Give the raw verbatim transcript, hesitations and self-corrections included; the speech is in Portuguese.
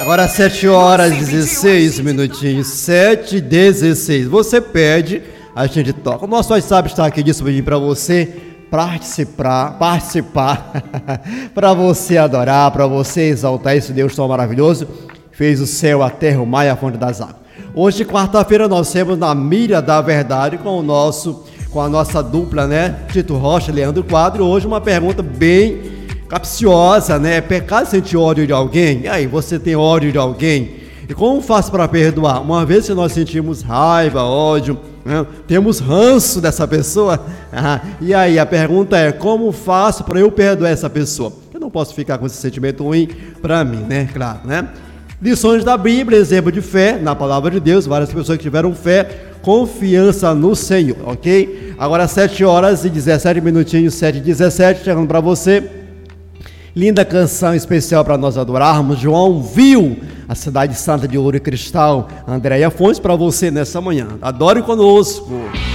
Agora sete horas e dezesseis minutinhos, sete e dezesseis. Você pede, a gente toca. O nosso WhatsApp está aqui disponível para você participar, participar, para você adorar, para você exaltar esse Deus tão maravilhoso. Fez o céu, a terra, o mar e a fonte das águas. Hoje, quarta-feira, nós temos na Mira da Verdade com o nosso, com a nossa dupla, né? Tito Rocha, Leandro Quadro. Hoje uma pergunta bem capciosa, né? É pecado sentir ódio de alguém? E aí, você tem ódio de alguém? E como faz para perdoar? Uma vez que nós sentimos raiva, ódio, né? Temos ranço dessa pessoa, ah, e aí a pergunta é, como faço para eu perdoar essa pessoa? Eu não posso ficar com esse sentimento ruim para mim, né? Claro, né? Lições da Bíblia, exemplo de fé, na palavra de Deus, várias pessoas que tiveram fé, confiança no Senhor, ok? Agora sete horas e dezessete minutinhos, sete e dezessete, chegando para você. Linda canção especial para nós adorarmos. João viu a cidade santa de ouro e cristal. Andréia Fontes para você nessa manhã. Adore conosco.